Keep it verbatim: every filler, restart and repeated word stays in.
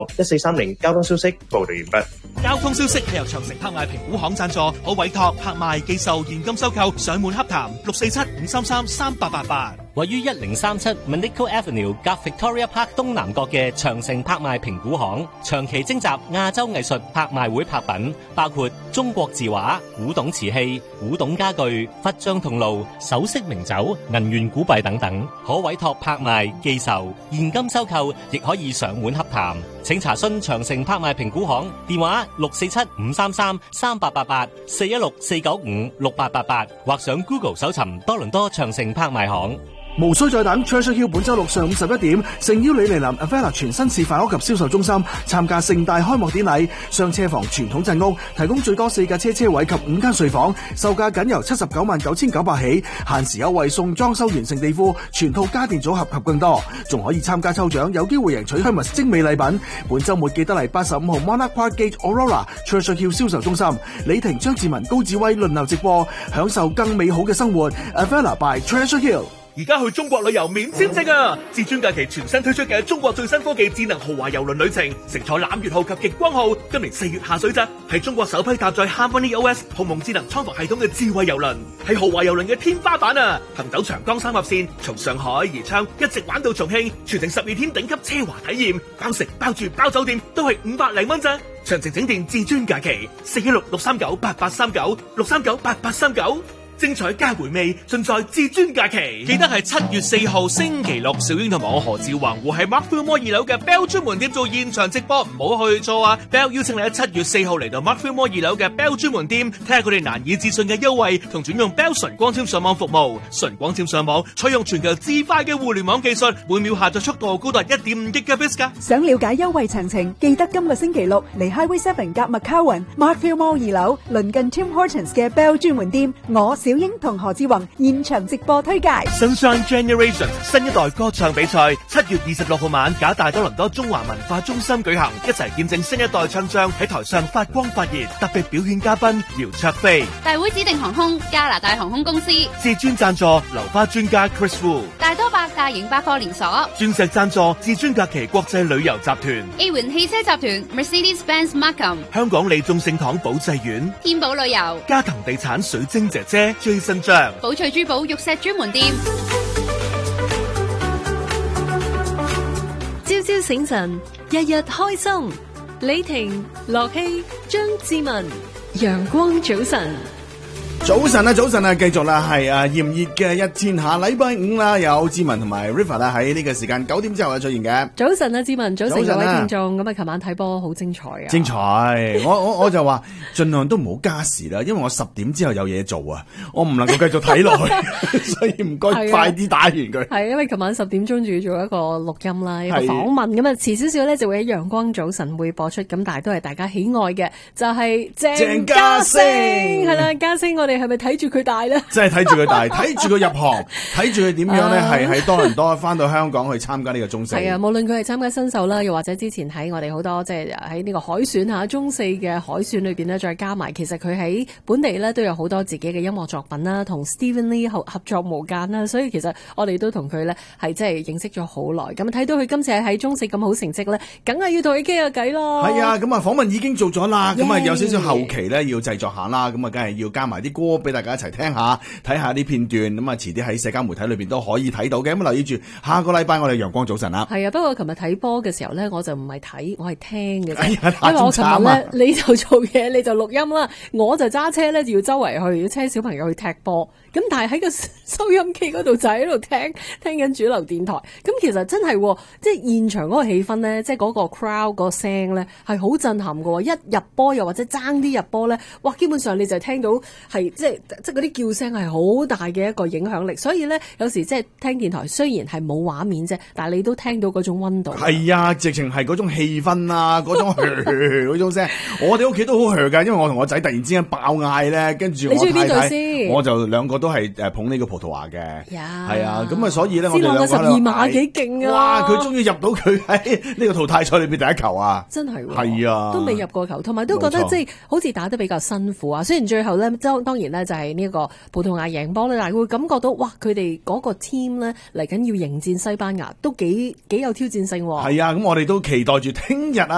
一四三零交通消息報道完畢。 交通消息係由長城拍賣評估行贊助，可委託拍賣、寄售、現金收購、上門洽談六四七五三三三八八八。 位於一零三七 Manico Avenue 隔 Victoria Park 東南角嘅長城拍賣評估行，長期徵集亞洲藝術拍賣會拍品，包括中國字畫、古董瓷器、古董家具、佛像銅爐、首飾名酒、銀元古幣等等，可委託拍賣、寄售、現金收購，亦可以上門洽談。請查詢長城拍賣評估行電話六四七五三三三八八八四一六四九五六八八八，或上 Google 搜尋多倫多長城拍賣行。 無需再等 Treasure Hill 本周六上午十一點，誠邀你蒞臨 Avella 全新示範屋及銷售中心參加盛大開幕典禮。雙車房傳統鎮屋提供最多四架車車位及五間睡房，售價僅由七十九萬九千九百起，限時優惠送裝修完成地庫、全套家電組合及更多，仲可以參加抽獎，有機會贏取 Hermes 精美禮品。本周末記得嚟八十五號 Monarch Park Gate Aurora Treasure Hill 銷售中心，李婷、張志文、高志威輪流直播，享受更美好嘅生活。Avella by Treasure Hill。 而家去中國旅遊免簽證啊！至尊假期全新推出嘅中國最新科技智能豪華郵輪旅程，乘坐攬月號及極光號，今年四月下水咋，係中國首批搭載 HarmonyOS 鴻蒙智能艙房系統嘅智慧郵輪，係豪華郵輪嘅天花板啊！行走長江三峽線，從上海宜昌一直玩到重慶，全程十二天頂級奢華體驗，包食包住包酒店都係五百零蚊咋。詳情請電至尊假期四一六六三九八八三九六三九八八三九。精彩加回味，盡在至尊假期。記得係七月四號星期六，小英同埋我何志宏會喺 Markfield Mall 二樓嘅 Bell 專門店做現場直播，唔好去錯啊 ！Bell 邀請你喺七月四號嚟到 Markfield Mall 二樓嘅 Bell 專門店，睇下佢哋難以置信嘅優惠，同轉用 Bell 純光纖上網服務。純光纖上網採用全球至快嘅互聯網技術，每秒下載速度高達一點五 Gigabits 噶。 想了解優惠詳情，記得今個星期六嚟 Highway Seven 夾 McCowan Markfield Mall 二樓，鄰近 Tim Hortons 嘅 Bell 專門店。我小英同何志宏現場直播推介 Sunshine Generation 新一代歌唱比賽，七月二十六號晚，假大多倫多中華文化中心舉行，一齊見證新一代唱將喺台上發光發熱。特別表演嘉賓姚焯菲， 大會指定航空加拿大航空公司， 至尊贊助流花專家 Chris Wu， 大多百大型百貨連鎖， 鑽石贊助至尊假期國際旅遊集團， A 環汽車集團 Mercedes-Benz Markham， 香港利眾聖堂保濟苑， 天寶旅遊， 嘉騰地產水晶姐姐 Jason 張， 寶翠珠寶玉石專門店。 朝朝醒神，日日開心。李婷、樂希、張志文，陽光早晨。 早晨啊，早晨啊，繼續啦，係啊，炎熱嘅一天下，禮拜五啦，有志文同埋 River 啦，喺呢個時間九點之後出現嘅。 早晨啊，志文，早晨各位聽眾，咁啊，琴晚睇波好精彩啊！ 精彩，我我我就話盡量都唔好加時啦，因為我十點之後有嘢做啊，我唔能夠繼續睇落去，所以唔該快啲打完佢。 係因為琴晚十點鐘仲要做一個錄音啦，一個訪問，咁啊遲少少咧就會喺陽光早晨會播出，咁但係都係大家喜愛嘅，就係鄭家星，係啦，家星我哋。係咪睇住佢大咧？ 真係睇住佢大，睇住佢入行，睇住佢點樣咧？係喺多倫多翻到香港去參加呢個中四。 係啊，無論佢係參加新秀啦，又或者之前喺我哋好多即係喺呢個海選吓中四嘅海選裏邊咧，再加埋，其實佢喺本地咧都有好多自己嘅音樂作品啦，同 Stephen Lee 合合作無間啦，所以其實我哋都同佢咧係即係認識咗好耐。咁睇到佢今次喺中四咁好成績咧，梗係要同佢傾下偈咯。係啊， 咁啊訪問已經做咗啦，咁啊有少少後期咧要製作下啦，咁啊梗係要加埋啲歌俾大家一齊聽下，睇下啲片段，咁啊遲啲喺社交媒體裏邊都可以睇到嘅。咁留意住下個禮拜我哋陽光早晨啦。 係啊，不過琴日睇波嘅時候咧，我就唔係睇，我係聽嘅啫。 哎呀， 因為我琴日咧，你就做嘢，你就錄音啦，我就揸車咧，就要周圍去，要車小朋友去踢波。咁但係喺個收音機嗰度就喺度聽聽緊主流電台。咁其實真係，即係現場嗰個氣氛咧，即係嗰個 crowd 個聲咧，係好震撼㗎。一入波又或者爭啲入波咧，哇！基本上你就聽到係即係即係嗰啲叫聲係好大嘅一個影響力。所以咧，有時即係聽電台雖然係冇畫面啫，但係你都聽到嗰種溫度。 係啊，直情係嗰種氣氛啊，嗰種嗰種聲。我哋屋企都好噓㗎，因為我同我仔突然之間爆嗌咧，跟住我太太，你中意邊隊先？我就兩個都係誒捧呢個葡萄牙嘅，係啊，咁啊，所以咧我哋兩個十二碼幾勁啊！ 哇，佢終於入到佢喺呢個淘汰賽裏邊第一球啊！ 真係係啊， 都未入過球，同埋都覺得即係好似打得比較辛苦啊。雖然最後咧，當當然咧就係呢個葡萄牙贏波咧，但係會感覺到哇，佢哋嗰個 team 咧嚟緊要迎戰西班牙，都幾幾有挑戰性。係啊，咁我哋都期待住聽日啊！